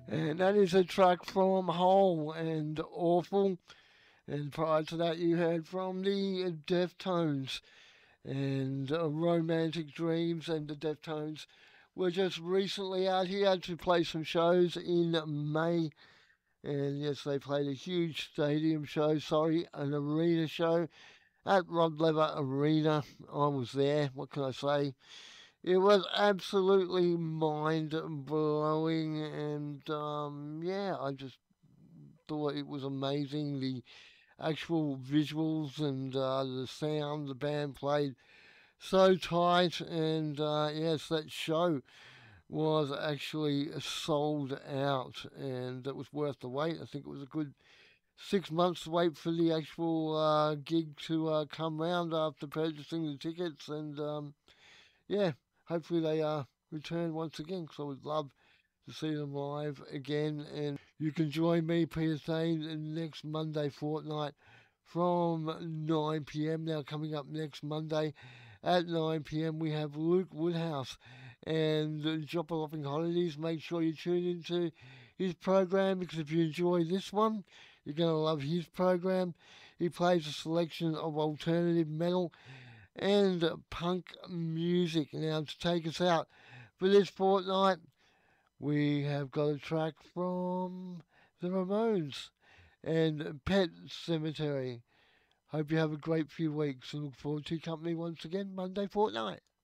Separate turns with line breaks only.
And that is a track from Hole and Awful. And prior to that, you heard from the Deftones and Romantic Dreams. And the Deftones were just recently out here to play some shows in May. And yes, they played a huge stadium show, an arena show at Rod Laver Arena. I was there, what can I say? It was absolutely mind blowing, and yeah, I just thought it was amazing. The actual visuals and the sound the band played so tight, and yes, that show was actually sold out, and it was worth the wait. I think it was a good 6 months to wait for the actual gig to come round after purchasing the tickets, and yeah, hopefully they return once again because I would love to see them live again. And you can join me, Peter Thane, next Monday fortnight from 9 p.m. Now, coming up next Monday at 9 p.m., we have Luke Woodhouse and Joppa Holidays. Make sure you tune into his program because if you enjoy this one, you're going to love his program. He plays a selection of alternative metal and punk music. Now, to take us out for this fortnight, we have got a track from the Ramones and Pet Cemetery. Hope you have a great few weeks and look forward to your company once again Monday fortnight.